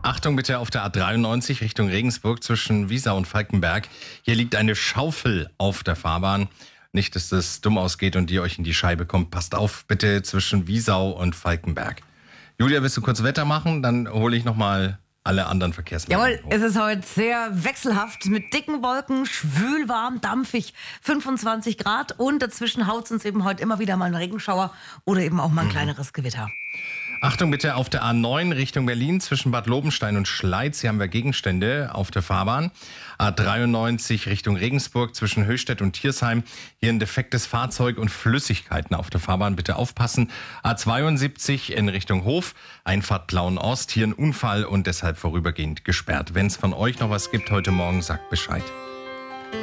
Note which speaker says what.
Speaker 1: Achtung bitte auf der A93 Richtung Regensburg zwischen Wiesau und Falkenberg. Hier liegt eine Schaufel auf der Fahrbahn. Nicht, dass das dumm ausgeht und die euch in die Scheibe kommt. Passt auf bitte zwischen Wiesau und Falkenberg. Julia, willst du kurz Wetter machen? Dann hole ich nochmal alle anderen Verkehrsmittel.
Speaker 2: Jawohl, es ist heute sehr wechselhaft mit dicken Wolken, schwül warm, dampfig, 25 Grad und dazwischen haut es uns eben heute immer wieder mal ein Regenschauer oder eben auch mal ein kleineres Gewitter.
Speaker 1: Achtung bitte auf der A9 Richtung Berlin zwischen Bad Lobenstein und Schleiz. Hier haben wir Gegenstände auf der Fahrbahn. A93 Richtung Regensburg zwischen Höchstädt und Thiersheim. Hier ein defektes Fahrzeug und Flüssigkeiten auf der Fahrbahn. Bitte aufpassen. A72 in Richtung Hof. Einfahrt Plauen-Ost. Hier ein Unfall und deshalb vorübergehend gesperrt. Wenn es von euch noch was gibt heute Morgen, sagt Bescheid.